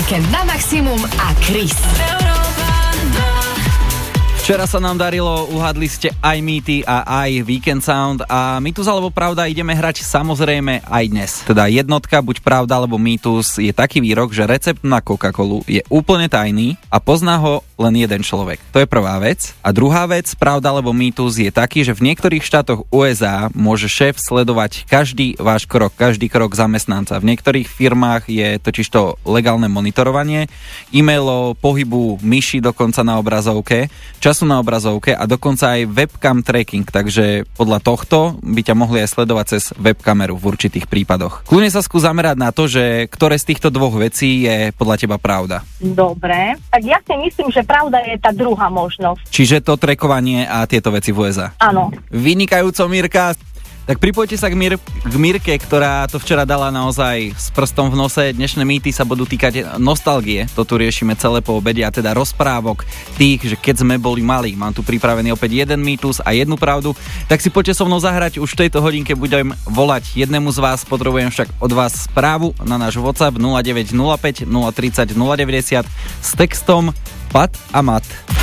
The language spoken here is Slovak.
Víkend na maximum a Chris. Včera sa nám darilo, uhádli ste aj mýty a aj Weekend Sound a mýtus alebo pravda ideme hrať samozrejme aj dnes. Teda jednotka, buď pravda alebo mýtus, je taký výrok, že recept na Coca-Colu je úplne tajný a pozná ho len jeden človek. To je prvá vec. A druhá vec, pravda alebo mýtus, je taký, že v niektorých štátoch USA môže šéf sledovať každý váš krok, každý krok zamestnanca. V niektorých firmách je totižto legálne monitorovanie e-mailov, pohybu myši dokonca na obrazovke, času na obrazovke a dokonca aj webcam tracking, takže podľa tohto by ťa mohli aj sledovať cez webkameru v určitých prípadoch. Kľudne sa skús zamerať na to, že ktoré z týchto dvoch vecí je podľa teba pravda. Dobre, tak ja si myslím, že pravda je tá druhá možnosť. Čiže to trackovanie a tieto veci v USA. Áno. Vynikajúco, Mirka. Tak pripojte sa k Mirke, ktorá to včera dala naozaj s prstom v nose. Dnešné mýty sa budú týkať nostalgie. To tu riešime celé po obede a teda rozprávok tých, že keď sme boli malí. Mám tu pripravený opäť jeden mýtus a jednu pravdu. Tak si poďte so mnou zahrať. Už v tejto hodinke budem volať jednému z vás. Potrebujem však od vás správu na náš WhatsApp 0905 030 090 s textom Pat a Mat.